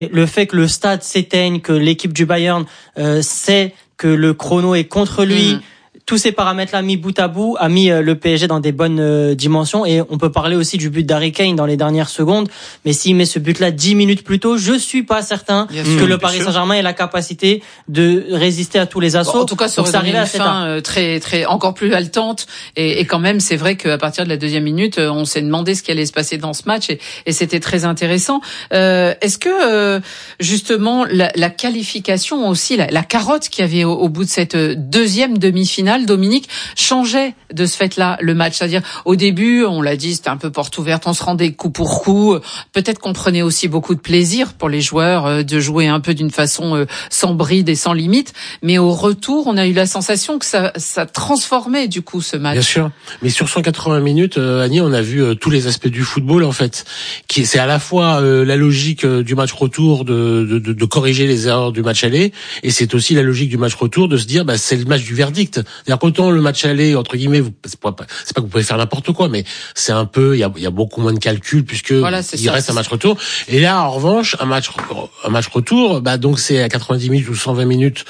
Le fait que le stade s'éteigne, que l'équipe du Bayern sait que le chrono est contre lui, tous ces paramètres-là mis bout à bout a mis le PSG dans des bonnes dimensions. Et on peut parler aussi du but d'Harry Kane dans les dernières secondes. Mais s'il met ce but-là 10 minutes plus tôt, je suis pas certain que le Paris Saint-Germain ait la capacité de résister à tous les assauts. En tout cas, ça aurait donné une fin très encore plus haletante. Et quand même, c'est vrai qu'à partir de la deuxième minute, on s'est demandé ce qui allait se passer dans ce match. Et c'était très intéressant. Est-ce que justement la qualification aussi, la carotte qu'il y avait au bout de cette deuxième demi-finale, Dominique, changeait de ce fait-là le match. C'est-à-dire, au début, on l'a dit, c'était un peu porte ouverte, on se rendait coup pour coup. Peut-être qu'on prenait aussi beaucoup de plaisir pour les joueurs de jouer un peu d'une façon sans bride et sans limite. Mais au retour, on a eu la sensation que ça transformait du coup ce match. Bien sûr. Mais sur 180 minutes, Annie, on a vu tous les aspects du football, en fait. C'est à la fois la logique du match retour de corriger les erreurs du match aller, et c'est aussi la logique du match retour de se dire, c'est le match du verdict. C'est-à-dire qu'autant le match aller, entre guillemets, c'est pas que vous pouvez faire n'importe quoi, mais c'est un peu, il y a beaucoup moins de calculs puisque il reste un match retour. Et là, en revanche, un match retour, donc c'est à 90 minutes ou 120 minutes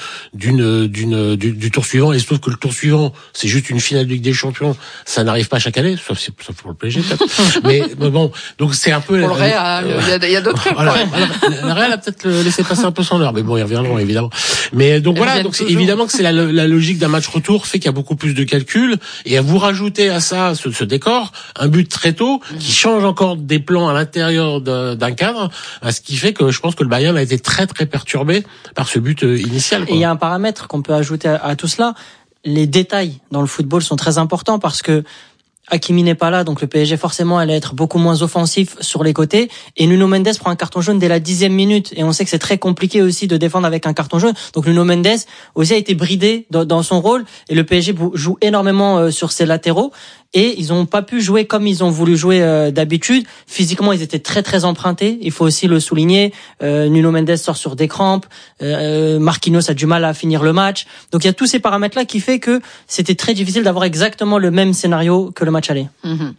du tour suivant. Et il se trouve que le tour suivant, c'est juste une finale de Ligue des Champions. Ça n'arrive pas chaque année, sauf pour le PSG peut-être. mais bon, donc c'est un peu. Pour le Real, il y a d'autres clubs. Voilà, le Real a peut-être laissé passer un peu son heure, mais bon, ils reviendront évidemment. Mais donc voilà, donc c'est évidemment que c'est la logique d'un match retour fait qu'il y a beaucoup plus de calculs, et à vous rajouter à ça ce décor, un but très tôt qui change encore des plans à l'intérieur d'un cadre, ce qui fait que je pense que le Bayern a été très très perturbé par ce but initial, quoi. Et il y a un paramètre qu'on peut ajouter à tout cela, les détails dans le football sont très importants parce que Hakimi n'est pas là, donc le PSG forcément allait être beaucoup moins offensif sur les côtés. Et Nuno Mendes prend un carton jaune dès la 10e minute, et on sait que c'est très compliqué aussi de défendre avec un carton jaune. Donc Nuno Mendes aussi a été bridé dans son rôle, et le PSG joue énormément sur ses latéraux. Et ils ont pas pu jouer comme ils ont voulu jouer d'habitude. Physiquement, ils étaient très très empruntés. Il faut aussi le souligner. Nuno Mendes sort sur des crampes. Marquinhos a du mal à finir le match. Donc il y a tous ces paramètres-là qui fait que c'était très difficile d'avoir exactement le même scénario que le match aller.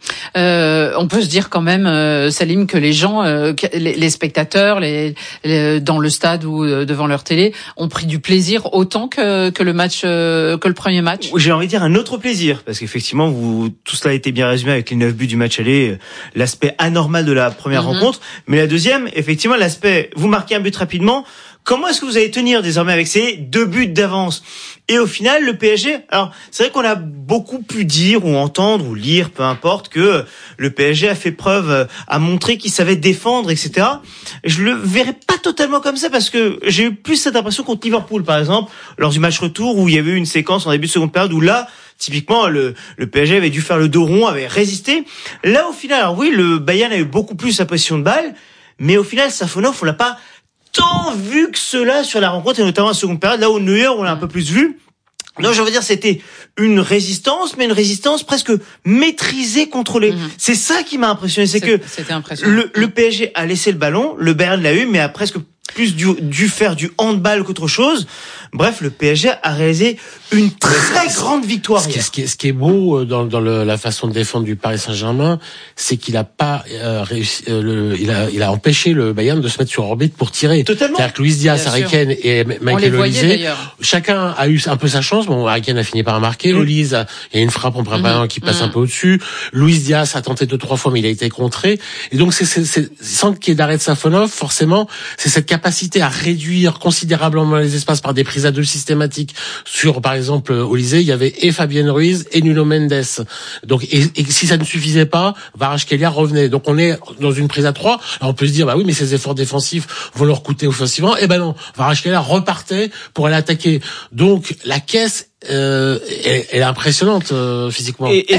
On peut se dire quand même, Salim, que les gens, les spectateurs, dans le stade ou devant leur télé, ont pris du plaisir autant que le match, que le premier match. J'ai envie de dire un autre plaisir, parce qu'effectivement, tout cela a été bien résumé avec les 9 buts du match aller, l'aspect anormal de la première rencontre, mais la deuxième, effectivement, l'aspect, vous marquez un but rapidement, comment est-ce que vous allez tenir désormais avec ces 2 buts d'avance? Et au final, le PSG, alors c'est vrai qu'on a beaucoup pu dire ou entendre ou lire, peu importe, que le PSG a fait preuve, a montré qu'il savait défendre, etc. Je le verrais pas totalement comme ça, parce que j'ai eu plus cette impression contre Liverpool, par exemple, lors du match retour, où il y avait eu une séquence en début de seconde période où là, typiquement, le PSG avait dû faire le dos rond, avait résisté. Là, au final, alors oui, le Bayern a eu beaucoup plus sa possession de balle, mais au final, Safonov, on l'a pas tant vu que cela sur la rencontre, et notamment en seconde période, là où Neuer, on l'a un peu plus vu. Non, je veux dire, c'était une résistance, mais une résistance presque maîtrisée, contrôlée. C'est ça qui m'a impressionné, c'était le PSG a laissé le ballon, le Bayern l'a eu, mais a presque plus dû faire du handball qu'autre chose. Bref, le PSG a réalisé une très grande victoire. Ce qui est beau dans la façon de défendre du Paris Saint-Germain, c'est qu'il a pas réussi. Il a empêché le Bayern de se mettre sur orbite pour tirer. Totalement. C'est-à-dire que Luis Diaz, Harry Kane et Michael Olise, chacun a eu un peu sa chance. Bon, Harry Kane a fini par marquer. Olise, il y a une frappe en préparant qui passe un peu au-dessus. Luis Diaz a tenté 2-3 fois, mais il a été contré. Et donc, c'est sans qu'il y ait d'arrêt de Safonov, forcément, c'est cette capacité à réduire considérablement les espaces par des prises à deux systématiques. Sur, par exemple, Olise, il y avait et Fabien Ruiz et Nuno Mendes. Donc, et si ça ne suffisait pas, Kvaratskhelia revenait. Donc, on est dans une prise à 3. Alors, on peut se dire, bah oui, mais ces efforts défensifs vont leur coûter offensivement. Eh ben non, Kvaratskhelia repartait pour aller attaquer. Donc, la caisse, elle est impressionnante physiquement. Et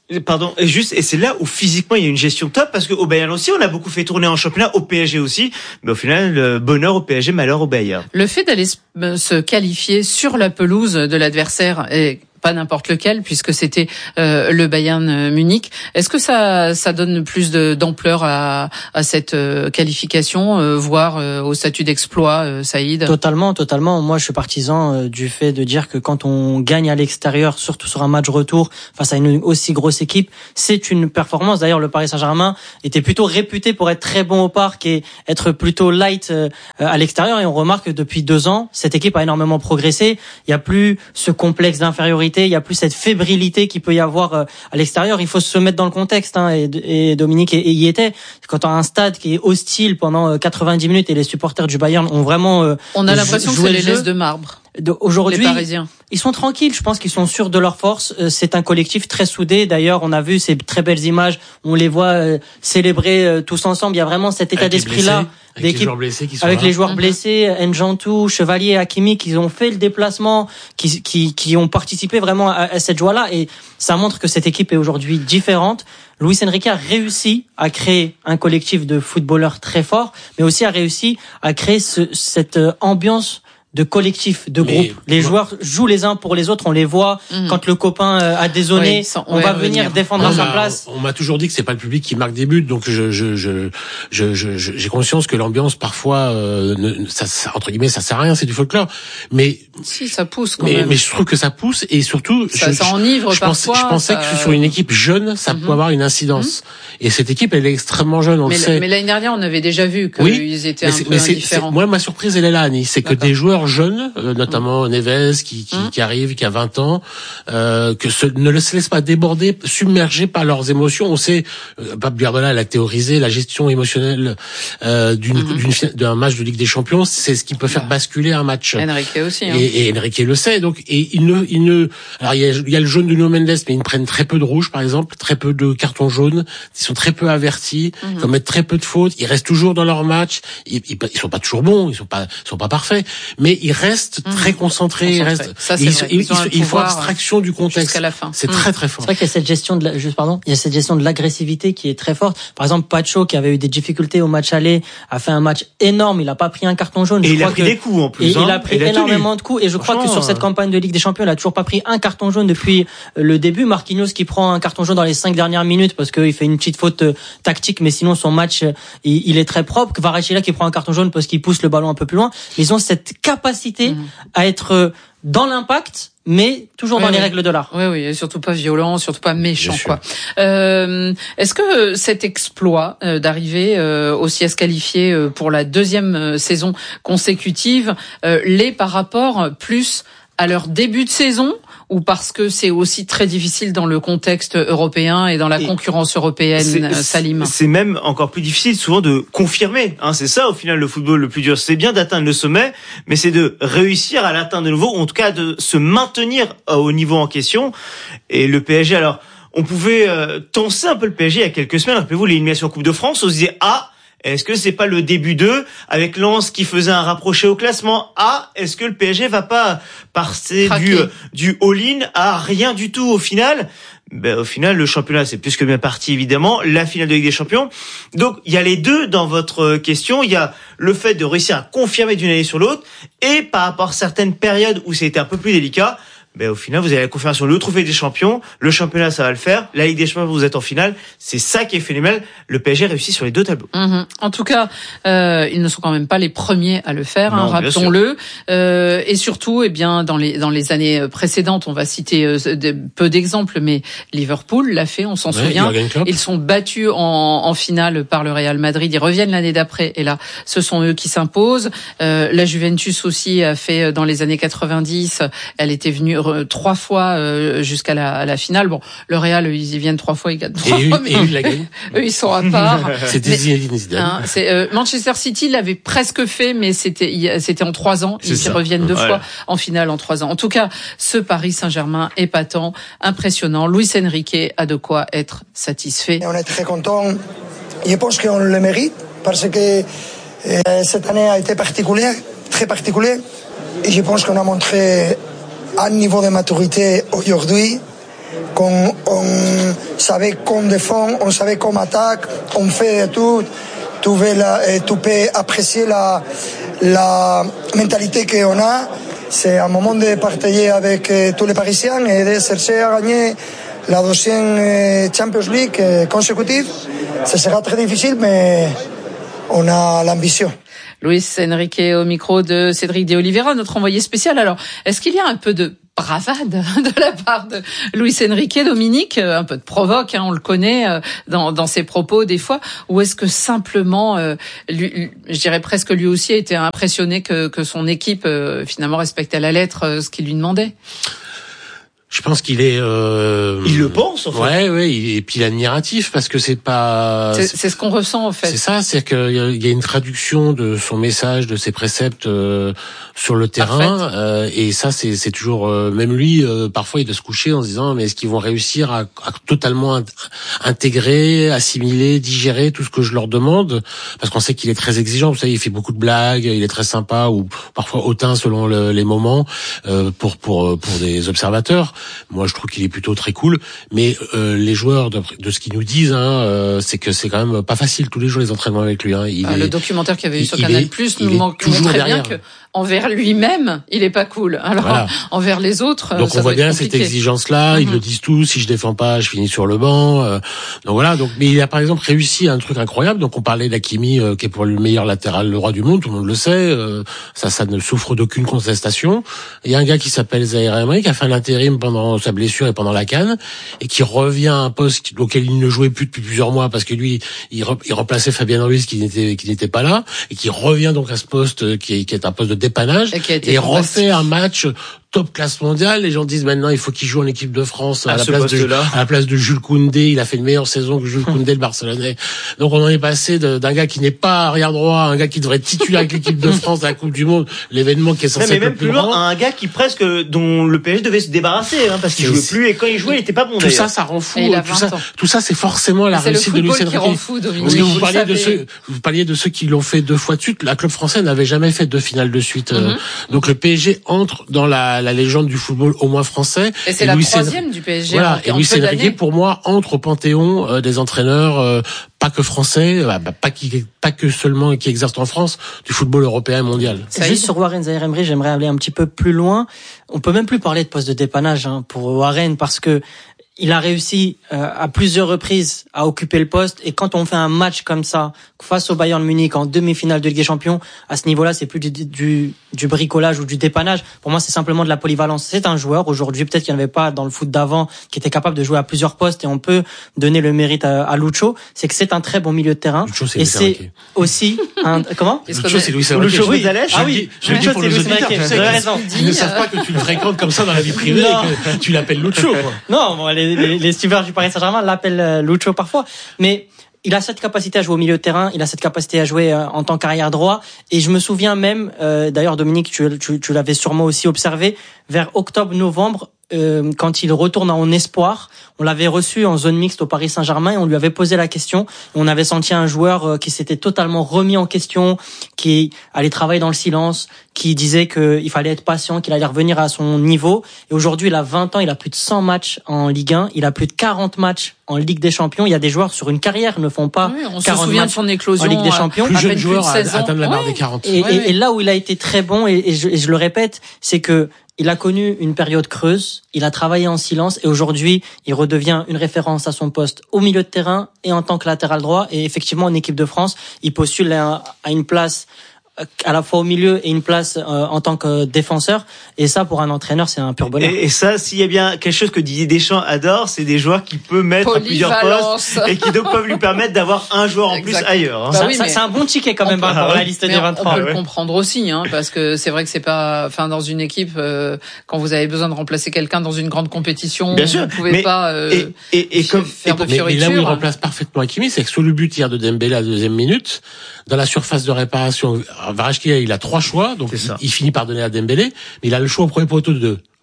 c'est là où physiquement il y a une gestion top, parce que au Bayern aussi on a beaucoup fait tourner en championnat, au PSG aussi, mais au final bonheur au PSG, malheur au Bayern. Le fait d'aller se qualifier sur la pelouse de l'adversaire, et pas n'importe lequel, puisque c'était le Bayern Munich. Est-ce que ça donne plus d'ampleur à cette qualification, voire au statut d'exploit, Saïd? Totalement. Moi, je suis partisan du fait de dire que quand on gagne à l'extérieur, surtout sur un match retour face à une aussi grosse équipe, c'est une performance. D'ailleurs, le Paris Saint-Germain était plutôt réputé pour être très bon au parc et être plutôt light à l'extérieur. Et on remarque que depuis 2 ans, cette équipe a énormément progressé. Il y a plus ce complexe d'infériorité, il y a plus cette fébrilité qu'il peut y avoir à l'extérieur. Il faut se mettre dans le contexte, et Dominique y était. Quand on a un stade qui est hostile pendant 90 minutes et les supporters du Bayern ont vraiment on a l'impression que c'est les laisses de marbre. Aujourd'hui, les Parisiens. Ils sont tranquilles. Je pense qu'ils sont sûrs de leur force. C'est un collectif très soudé. D'ailleurs, on a vu ces très belles images. On les voit célébrer tous ensemble. Il y a vraiment cet état d'esprit-là. Avec les joueurs blessés qui sont avec là. les joueurs blessés, Njantou, Chevalier, Hakimi, qui ont fait le déplacement, qui ont participé vraiment à cette joie-là. Et ça montre que cette équipe est aujourd'hui différente. Luis Enrique a réussi à créer un collectif de footballeurs très fort, mais aussi a réussi à créer cette ambiance de collectif, de groupe. Les joueurs jouent les uns pour les autres, on les voit. Quand le copain a désonné, on va venir défendre à sa place. On m'a toujours dit que c'est pas le public qui marque des buts, donc j'ai conscience que l'ambiance parfois, ça entre guillemets, ça sert à rien, c'est du folklore. Mais si ça pousse quand même. Mais je trouve que ça pousse et surtout, ça enivre parfois. Je pensais que sur une équipe jeune, ça pouvait avoir une incidence. Et cette équipe, elle est extrêmement jeune, on le sait. Mais l'année dernière, on avait déjà vu qu'ils étaient un peu indifférents. Moi, ma surprise, elle est là, Annie, c'est que des joueurs jeunes, notamment Neves qui arrive, qui a 20 ans, ne se laissent pas déborder, submergés par leurs émotions. On sait, Pep Guardiola l'a théorisé, la gestion émotionnelle d'un match de Ligue des Champions, c'est ce qui peut faire basculer un match. Enrique aussi. Et Enrique le sait. Donc, alors il y a le jaune de Nuno Mendes, mais ils ne prennent très peu de rouge, par exemple, très peu de cartons jaunes. Ils sont très peu avertis, ils commettent très peu de fautes. Ils restent toujours dans leur match. Ils sont pas toujours bons, ils sont pas parfaits, mais ils restent très concentrés. Ils font abstraction du contexte. Jusqu'à la fin. C'est très très fort. C'est vrai qu'il y a cette gestion il y a cette gestion de l'agressivité qui est très forte. Par exemple, Pacho, qui avait eu des difficultés au match aller, a fait un match énorme. Il a pas pris un carton jaune. Et il a pris des coups en plus. Et il a pris énormément de coups. Et je crois que sur cette campagne de Ligue des Champions, il a toujours pas pris un carton jaune depuis le début. Marquinhos qui prend un carton jaune dans les 5 dernières minutes parce qu'il fait une petite faute tactique, mais sinon son match il est très propre. Kvaratskhelia qui prend un carton jaune parce qu'il pousse le ballon un peu plus loin. Ils ont cette capacité à être dans l'impact, mais toujours dans les règles de l'art. Oui, et surtout pas violent, surtout pas méchant, quoi. Est-ce que cet exploit d'arriver aussi à se qualifier pour la 2e saison consécutive l'est par rapport plus à leur début de saison, ou parce que c'est aussi très difficile dans le contexte européen et dans la concurrence européenne, Salim? C'est même encore plus difficile souvent de confirmer. C'est ça au final le football le plus dur. C'est bien d'atteindre le sommet, mais c'est de réussir à l'atteindre de nouveau, ou en tout cas de se maintenir au niveau en question. Et le PSG, alors on pouvait tenser un peu le PSG il y a quelques semaines. Rappelez-vous l'élimination en Coupe de France, on se disait est-ce que c'est pas le début d'eux, avec Lens qui faisait un rapproché au classement? Est-ce que le PSG va pas passer du all-in à rien du tout au final? Au final, le championnat, c'est plus que bien parti, évidemment. La finale de Ligue des Champions. Donc, il y a les deux dans votre question. Il y a le fait de réussir à confirmer d'une année sur l'autre, et par rapport à certaines périodes où c'était un peu plus délicat, au final, vous avez la confirmation, le trophée des champions, le championnat, ça va le faire, la Ligue des Champions, vous êtes en finale. C'est ça qui est phénoménal. Le PSG réussit sur les 2 tableaux. En tout cas, ils ne sont quand même pas les premiers à le faire, rappelons-le. Et surtout, dans les années précédentes, on va citer peu d'exemples, mais Liverpool l'a fait, on s'en souvient. Ils sont battus en finale par le Real Madrid. Ils reviennent l'année d'après, et là, ce sont eux qui s'imposent. La Juventus aussi a fait dans les années 90. Elle était venue 3 fois jusqu'à la finale. Bon, le Real, ils y viennent 3 fois, ils gagnent 3 fois. Et eux, la gagnent. Eux, ils sont à part. C'était Zinedine Zidane. Manchester City l'avait presque fait, mais c'était en 3 ans. Ils reviennent 2 fois en finale en 3 ans. En tout cas, ce Paris Saint-Germain épatant, impressionnant. Luis Enrique a de quoi être satisfait. On est très content. Je pense qu'on le mérite parce que cette année a été particulière, très particulière. Et je pense qu'on a montré un niveau de maturité aujourd'hui, qu'on savait qu'on défend, on savait qu'on attaque, on fait tout. Tu peux apprécier la mentalité qu'on a. c'est un moment de partager avec tous les Parisiens et de chercher à gagner la deuxième Champions League consécutive. Ce sera très difficile, mais on a l'ambition. Luis Enrique au micro de Cédric de Oliveira, notre envoyé spécial. Alors, est-ce qu'il y a un peu de bravade de la part de Luis Enrique, Dominique, un peu de provoque, on le connaît dans ses propos des fois, ou est-ce que simplement, je dirais presque lui aussi a été impressionné que son équipe finalement respectait à la lettre ce qu'il lui demandait? Je pense qu'il est. Il le pense, en fait. Ouais, et puis il est admiratif parce que c'est pas. C'est ce qu'on ressent en fait. C'est ça, c'est qu'il y a une traduction de son message, de ses préceptes sur le terrain, et ça c'est toujours. Même lui, parfois il doit se coucher en se disant mais est-ce qu'ils vont réussir à totalement intégrer, assimiler, digérer tout ce que je leur demande, parce qu'on sait qu'il est très exigeant. Vous savez, il fait beaucoup de blagues, il est très sympa ou parfois hautain selon les moments pour des observateurs. Moi, je trouve qu'il est plutôt très cool, mais les joueurs, de ce qu'ils nous disent, c'est que c'est quand même pas facile tous les jours les entraînements avec lui. Le documentaire qu'il y avait eu sur Canal+ nous montre très bien que envers lui-même, il est pas cool. Alors voilà. Envers les autres, donc ça on voit bien cette exigence-là. Ils le disent tous. Si je défends pas, je finis sur le banc. Donc voilà. Donc, mais il a par exemple réussi un truc incroyable. Donc on parlait d'Hakimi, qui est pour le meilleur latéral droit du monde. Tout le monde le sait. Ça ne souffre d'aucune contestation. Il y a un gars qui s'appelle Zaïre Emery qui a fait l'intérim pendant sa blessure et pendant la CAN et qui revient à un poste auquel il ne jouait plus depuis plusieurs mois parce que lui, il remplaçait Fabien Ruiz qui n'était pas là et qui revient donc à ce poste qui est un poste de dépannage et refait un match top classe mondiale. Les gens disent maintenant il faut qu'il joue en équipe de France à la place de Jules Koundé. Il a fait une meilleure saison que Jules Koundé, le Barcelonais. Donc on en est passé d'un gars qui n'est pas arrière droit à un gars qui devrait être titulaire avec l'équipe de France à la Coupe du Monde, l'événement qui est censé être le plus grand. Un gars qui presque dont le PSG devait se débarrasser parce qu'il jouait plus et quand il jouait il était pas bon. Tout ça rend fou. Tout ça c'est forcément la réussite de Luis Enrique. Parce que vous parliez de ceux qui l'ont fait 2 fois de suite. La club français n'avait jamais fait 2 finales de suite. Donc le PSG entre dans la légende du football au moins français. Et c'est la 3e du PSG. Voilà. Et Luis Enrique, pour moi, entre au panthéon des entraîneurs, pas que français, pas que seulement qui exercent en France, du football européen et mondial. Juste sur Warren Zaïre Emery, j'aimerais aller un petit peu plus loin. On peut même plus parler de poste de dépannage pour Warren parce que il a réussi à plusieurs reprises à occuper le poste et quand on fait un match comme ça face au Bayern Munich en demi-finale de Ligue des Champions, à ce niveau-là, c'est plus du bricolage ou du dépannage. Pour moi, c'est simplement de la polyvalence. C'est un joueur aujourd'hui, peut-être qu'il n'y en avait pas dans le foot d'avant, qui était capable de jouer à plusieurs postes et on peut donner le mérite à Lucho. C'est que c'est un très bon milieu de terrain. Lucho, c'est et c'est aussi un comment Lucho, c'est Luis Enrique. Lucho, ah oui, je le dis pour les auditeurs. Ils ne savent pas que tu le fréquentes comme ça dans la vie privée et que tu l'appelles Lucho. Non, bon, les suiveurs du Paris Saint-Germain l'appellent Lucho parfois, mais il a cette capacité à jouer au milieu de terrain, il a cette capacité à jouer en tant qu'arrière droit, et je me souviens même, d'ailleurs Dominique, tu l'avais sûrement aussi observé, vers octobre-novembre, quand il retourne en espoir, on l'avait reçu en zone mixte au Paris Saint-Germain et on lui avait posé la question. On avait senti un joueur qui s'était totalement remis en question, qui allait travailler dans le silence, qui disait qu'il fallait être patient, qu'il allait revenir à son niveau. Et aujourd'hui, il a 20 ans, il a plus de 100 matchs en Ligue 1, il a plus de 40 matchs en Ligue des Champions. Il y a des joueurs sur une carrière ne font pas 40 matchs de son éclosion en Ligue des Champions. Plus jeune joueur à atteindre la barre des 40. Et là où il a été très bon, et je le répète, c'est que il a connu une période creuse, il a travaillé en silence et aujourd'hui, il redevient une référence à son poste au milieu de terrain et en tant que latéral droit. Et effectivement, en équipe de France, il postule à une place à la fois au milieu et une place en tant que défenseur. Et ça, pour un entraîneur, c'est un pur bonheur. Et ça, s'il y a bien quelque chose que Didier Deschamps adore, c'est des joueurs qui peut mettre à plusieurs postes et qui donc peuvent lui permettre d'avoir un joueur en plus ailleurs. Bah oui, c'est un bon ticket quand même pour la liste des 23. On peut le comprendre aussi, parce que c'est vrai que c'est pas, dans une équipe, quand vous avez besoin de remplacer quelqu'un dans une grande compétition, bien sûr, vous pouvez pas faire de fioriture. Mais là où il remplace parfaitement Hakimi, c'est que sur le but hier de Dembélé à la 2e minute, dans la surface de réparation, Varachkia, il a 3 choix, donc il finit par donner à Dembélé, mais il a le choix au premier poteau de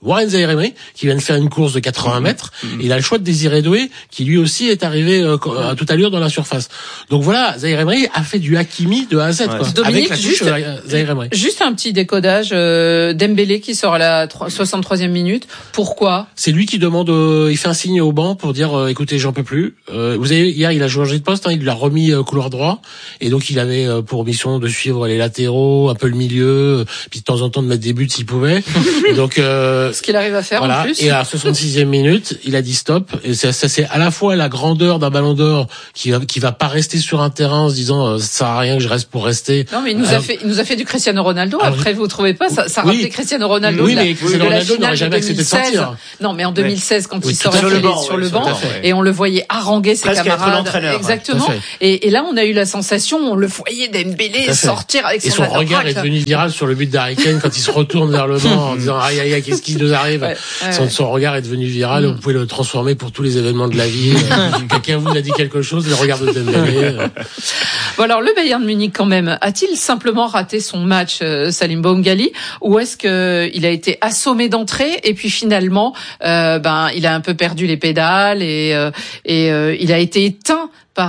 Warren Zaïre-Emery, qui vient de faire une course de 80 mètres. Il a le choix de Désiré Doué, qui lui aussi est arrivé à toute allure dans la surface. Donc voilà, Zaïre-Emery a fait du Hakimi de A à Z, quoi. Dominique, avec la touche Zaïre-Emery. Juste un petit décodage, Dembélé qui sort à la 63e minute. Pourquoi? C'est lui qui demande, il fait un signe au banc pour dire, écoutez, j'en peux plus. Vous avez, hier, il a changé de poste, il l'a remis couloir droit, et donc il avait pour mission de suivre les latéraux, un peu le milieu, puis de temps en temps de mettre des buts s'il pouvait. Et donc, ce qu'il arrive à faire, voilà. En plus. Et à la 66e minute, il a dit stop. Et ça c'est à la fois la grandeur d'un ballon d'or qui va pas rester sur un terrain en se disant, ça sert à rien que je reste pour rester. Non, mais il nous a fait du Cristiano Ronaldo. Après, vous trouvez pas? Ça rappelait Cristiano Ronaldo. Oui, mais Cristiano Ronaldo n'aurait jamais accepté de sortir. Non, mais en 2016, quand il sort sur le banc, et on le voyait haranguer ses presque camarades. Exactement. Et là, on a eu la sensation, on le voyait Dembélé sortir avec son regard est devenu viral sur le but d'Harry Kane quand il se retourne vers le banc en disant aïe aïe aïe, qu'est-ce qui nous arrive. Son regard est devenu viral. Vous pouvez le transformer pour tous les événements de la vie. Quelqu'un vous a dit quelque chose, le regard de Dembélé. Bon, alors le Bayern de Munich quand même, a-t-il simplement raté son match, Salim Boumgali, ou est-ce que il a été assommé d'entrée et puis finalement il a un peu perdu les pédales et il a été éteint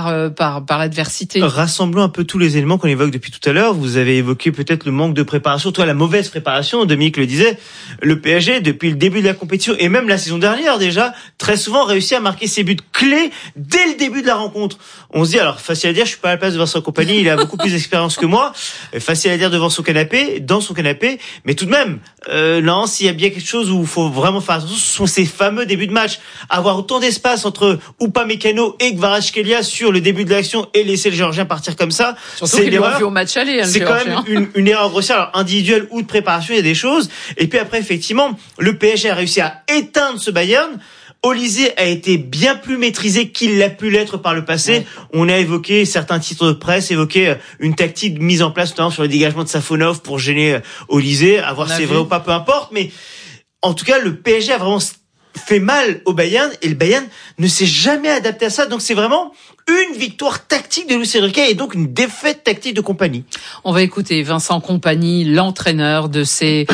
par l'adversité? Rassemblons un peu tous les éléments qu'on évoque depuis tout à l'heure. Vous avez évoqué peut-être le manque de préparation, la mauvaise préparation. Dominique le disait, le PSG, depuis le début de la compétition et même la saison dernière déjà, très souvent réussit à marquer ses buts clés dès le début de la rencontre. On se dit, alors facile à dire, je suis pas à la place de Vincent Kompany, il a beaucoup plus d'expérience que moi. Facile à dire dans son canapé, mais tout de même, non, s'il y a bien quelque chose où il faut vraiment faire attention, ce sont ces fameux débuts de match. Avoir autant d'espace entre Upamecano et Kvaratskhelia sur le début de l'action et laisser le Géorgien partir comme ça, surtout c'est l'erreur. Vu au match aller, c'est quand même une erreur grossière, alors individuelle ou de préparation, il y a des choses. Et puis après, effectivement, le PSG a réussi à éteindre ce Bayern. Olysée a été bien plus maîtrisé qu'il l'a pu l'être par le passé. Ouais. On a évoqué certains titres de presse, évoqué une tactique mise en place notamment sur le dégagement de Safonov pour gêner Olysée. À voir si c'est vrai ou pas, peu importe. Mais en tout cas, le PSG a vraiment fait mal au Bayern et le Bayern ne s'est jamais adapté à ça. Donc c'est vraiment une victoire tactique de Luis Enrique et donc une défaite tactique de Kompany. On va écouter Vincent Kompany, l'entraîneur de ces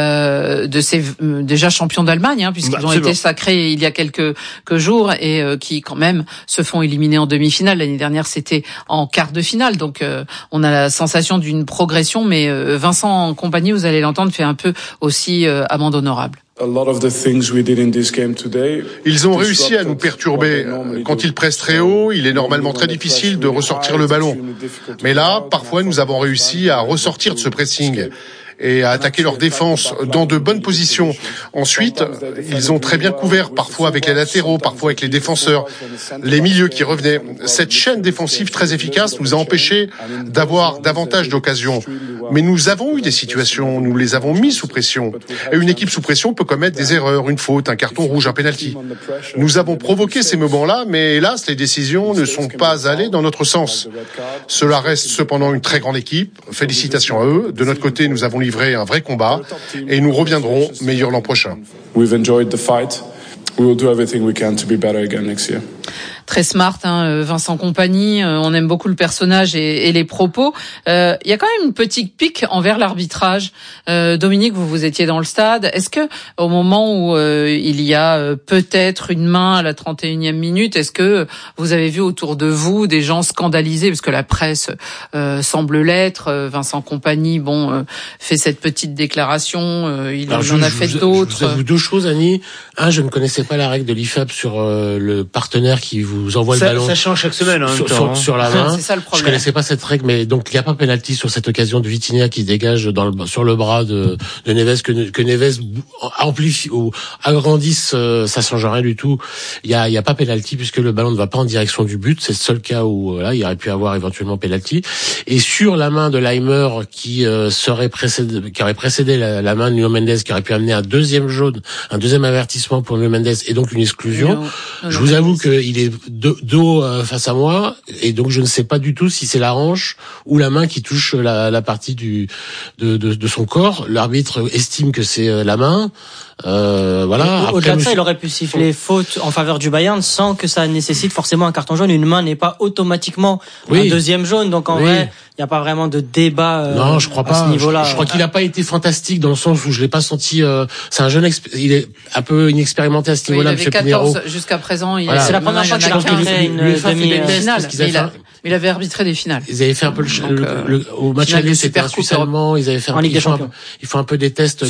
déjà champions d'Allemagne, puisqu'ils ont été sacrés il y a quelques jours et qui quand même se font éliminer en demi-finale. L'année dernière, c'était en quart de finale, donc on a la sensation d'une progression. Mais Vincent Kompany, vous allez l'entendre, fait un peu aussi amende honorable. Ils ont réussi à nous perturber. Quand ils pressent très haut, il est normalement très difficile de ressortir le ballon. Mais là, parfois, nous avons réussi à ressortir de ce pressing et à attaquer leur défense dans de bonnes positions. Ensuite, ils ont très bien couvert, parfois avec les latéraux, parfois avec les défenseurs, les milieux qui revenaient. Cette chaîne défensive très efficace nous a empêchés d'avoir davantage d'occasions. Mais nous avons eu des situations, nous les avons mis sous pression. Et une équipe sous pression peut commettre des erreurs, une faute, un carton rouge, un penalty. Nous avons provoqué ces moments-là, mais hélas, les décisions ne sont pas allées dans notre sens. Cela reste cependant une très grande équipe. Félicitations à eux. De notre côté, nous avons livré un vrai combat et nous reviendrons meilleurs l'an prochain. We've enjoyed the fight. We will do everything we can to be better again next year. Très smart, Vincent Kompany. On aime beaucoup le personnage et les propos. Il y a quand même une petite pique envers l'arbitrage. Dominique, vous étiez dans le stade. Est-ce que au moment où il y a peut-être une main à la 31e minute, est-ce que vous avez vu autour de vous des gens scandalisés, parce que la presse semble l'être. Vincent Kompany, fait cette petite déclaration. Il en a fait d'autres. Je vous avoue deux choses, Annie. Je ne connaissais pas la règle de l'IFAB sur le partenaire qui vous envoie le ballon. Ça change chaque semaine, sur la main. C'est ça le problème. Je connaissais pas cette règle, mais donc il n'y a pas penalty sur cette occasion de Vitinha qui dégage sur le bras de Neves, que Neves amplifie ou agrandisse, ça change rien du tout. Il y a pas penalty puisque le ballon ne va pas en direction du but. C'est le seul cas où il y aurait pu avoir éventuellement penalty. Et sur la main de Leimer qui aurait précédé la main de Nuno Mendes, qui aurait pu amener un deuxième jaune, un deuxième avertissement pour Nuno Mendes et donc une exclusion. Je vous avoue qu'il est dos face à moi et donc je ne sais pas du tout si c'est la hanche ou la main qui touche la partie de son corps. L'arbitre estime que c'est la main. Voilà. Au-delà de ça, il aurait pu siffler faute en faveur du Bayern sans que ça nécessite forcément un carton jaune. Une main n'est pas automatiquement un deuxième jaune. Donc en vrai, il y a pas vraiment de débat. Non, je crois pas. À ce niveau-là. Je crois qu'il a pas été fantastique dans le sens où je l'ai pas senti. C'est un jeune, il est un peu inexpérimenté à ce niveau-là, Monsieur Pinheiro. Jusqu'à présent, c'est la première fois qu'il a fait une demi-finale. Mais il avait arbitré des finales. Ils avaient fait un peu au match aller, c'était un Suisse allemand. Ils avaient fait ils font un peu des tests,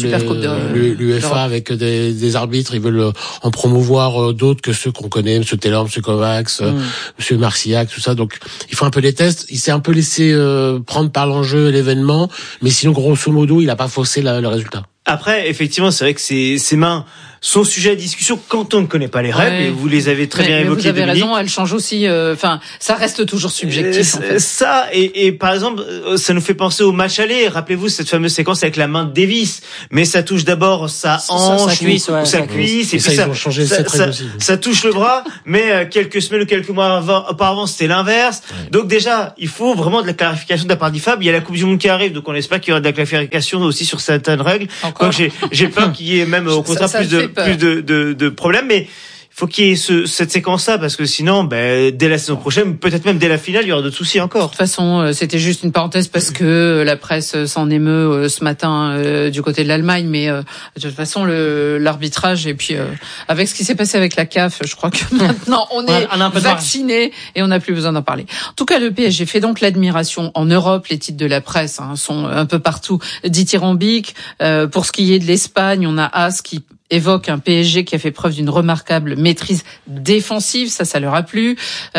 l'UEFA avec des arbitres. Ils veulent en promouvoir d'autres que ceux qu'on connaît, Monsieur Taylor, Monsieur Kovacs, Monsieur Marcillac, tout ça. Donc, ils font un peu des tests. Il s'est un peu laissé prendre par l'enjeu et l'événement. Mais sinon, grosso modo, il a pas faussé le résultat. Après, effectivement, c'est vrai que ces mains sont sujet à discussion quand on ne connaît pas les règles, et vous les avez très bien évoquées. Vous avez raison, elles changent aussi. Ça reste toujours subjectif. En fait. Ça et par exemple, ça nous fait penser au match aller. Rappelez-vous cette fameuse séquence avec la main de Davis, mais ça touche d'abord sa hanche, sa cuisse, et puis ça ils ont changé cette règle aussi. Ça touche le bras, mais quelques semaines ou quelques mois auparavant, c'était l'inverse. Ouais. Donc déjà, il faut vraiment de la clarification de la part d'IFAB. Il y a la Coupe du Monde qui arrive, donc on espère qu'il y aura de la clarification aussi sur certaines règles. Donc j'ai peur qu'il y ait même au contraire plus de problèmes, mais il faut qu'il y ait cette séquence-là, parce que sinon, dès la saison prochaine, peut-être même dès la finale, il y aura d'autres soucis encore. De toute façon, c'était juste une parenthèse parce que la presse s'en émeut ce matin du côté de l'Allemagne, mais de toute façon, l'arbitrage, et puis avec ce qui s'est passé avec la CAF, je crois que maintenant on est vaccinés et on n'a plus besoin d'en parler. En tout cas, le PSG fait donc l'admiration en Europe. Les titres de la presse sont un peu partout dithyrambiques. Pour ce qui est de l'Espagne, on a AS qui évoque un PSG qui a fait preuve d'une remarquable maîtrise défensive, ça leur a plu.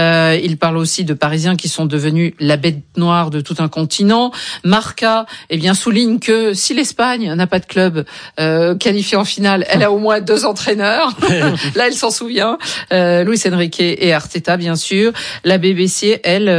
Il parle aussi de Parisiens qui sont devenus la bête noire de tout un continent. Marca, souligne que si l'Espagne n'a pas de club qualifié en finale, elle a au moins 2 entraîneurs. Là, elle s'en souvient. Luis Enrique et Arteta, bien sûr. La BBC,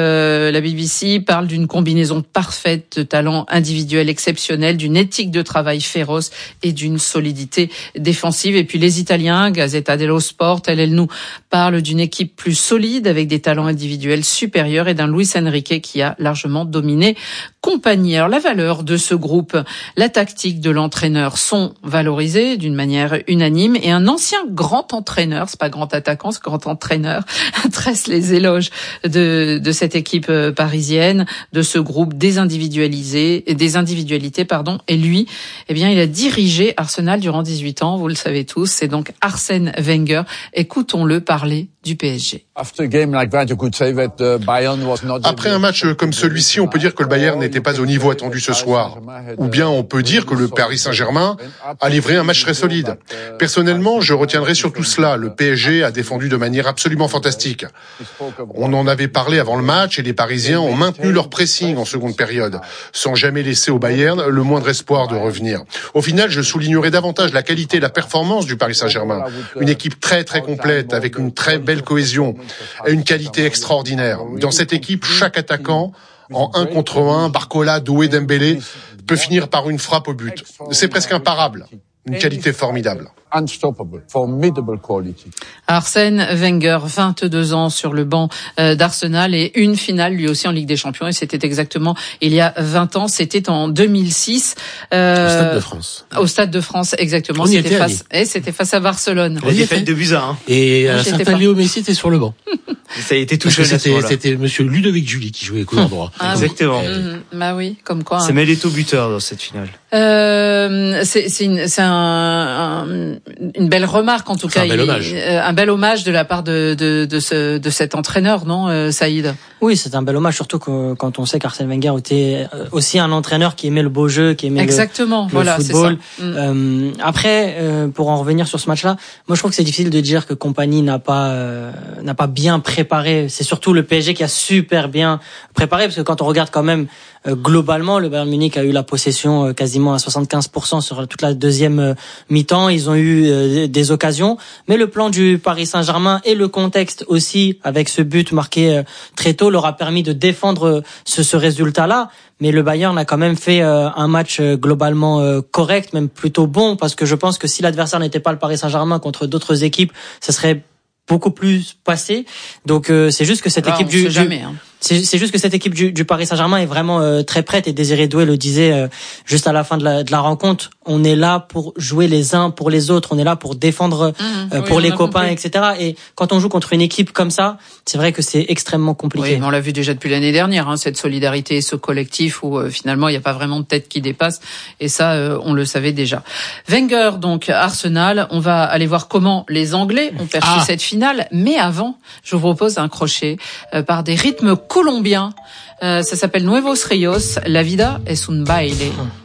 la BBC parle d'une combinaison parfaite de talents individuels exceptionnels, d'une éthique de travail féroce et d'une solidité défensive. Et puis les Italiens, Gazzetta dello Sport, elle nous parle d'une équipe plus solide avec des talents individuels supérieurs et d'un Luis Enrique qui a largement dominé compagnie. Alors la valeur de ce groupe, la tactique de l'entraîneur sont valorisées d'une manière unanime, et un ancien grand entraîneur, c'est pas grand attaquant, c'est grand entraîneur, tresse les éloges de cette équipe parisienne, de ce groupe désindividualisé, des individualités, et lui, il a dirigé Arsenal durant 18 ans, vous le savez tous, c'est donc Arsène Wenger. Écoutons-le parler du PSG. Après un match comme celui-ci, on peut dire que le Bayern n'était pas au niveau attendu ce soir. Ou bien on peut dire que le Paris Saint-Germain a livré un match très solide. Personnellement, je retiendrai surtout cela. Le PSG a défendu de manière absolument fantastique. On en avait parlé avant le match et les Parisiens ont maintenu leur pressing en seconde période, sans jamais laisser au Bayern le moindre espoir de revenir. Au final, je soulignerai davantage la qualité et la performance du Paris Saint-Germain. Une équipe très très complète, avec une très belle cohésion et une qualité extraordinaire. Dans cette équipe, chaque attaquant, en 1 contre 1, Barcola, Doué, Dembélé, peut finir par une frappe au but. C'est presque imparable. Une qualité formidable. Arsène Wenger, 22 ans sur le banc d'Arsenal et une finale lui aussi en Ligue des Champions, et c'était exactement il y a 20 ans, c'était en 2006. Au Stade de France. Au Stade de France, exactement. C'était face à Barcelone. La défaite de Buza. Et un certain Léo Messi était sur le banc. Ça a été tout jeune. C'était monsieur Ludovic Julie qui jouait couloir droit. Exactement. Bah oui, comme quoi. C'est Melito buteur dans cette finale. C'est une belle remarque, en tout cas. Un bel hommage de la part de cet entraîneur, non, Saïd? Oui, c'est un bel hommage, surtout quand on sait qu'Arsène Wenger était aussi un entraîneur qui aimait le beau jeu, qui aimait le football. C'est ça. Après, pour en revenir sur ce match-là, moi je trouve que c'est difficile de dire que Kompany n'a pas bien préparé. C'est surtout le PSG qui a super bien préparé, parce que quand on regarde quand même globalement, le Bayern Munich a eu la possession quasiment à 75% sur toute la deuxième mi-temps. Ils ont eu des occasions, mais le plan du Paris Saint-Germain et le contexte aussi, avec ce but marqué très tôt, leur a permis de défendre ce résultat-là. Mais le Bayern a quand même fait un match globalement correct, même plutôt bon, parce que je pense que si l'adversaire n'était pas le Paris Saint-Germain contre d'autres équipes, ça serait beaucoup plus passé. Donc c'est juste que cette équipe c'est juste que cette équipe du Paris Saint-Germain est vraiment très prête, et Désiré Doué le disait juste à la fin de la rencontre. on est là pour jouer les uns pour les autres, on est là pour défendre pour les copains, etc. Et quand on joue contre une équipe comme ça, c'est vrai que c'est extrêmement compliqué. Oui, mais on l'a vu déjà depuis l'année dernière, cette solidarité, ce collectif où finalement il n'y a pas vraiment de tête qui dépasse, et ça on le savait déjà. Wenger donc Arsenal, on va aller voir comment les Anglais ont perçu cette finale, mais avant, je vous propose un crochet par des rythmes colombiens. Ça s'appelle Nuevos Rios, La vida es un baile.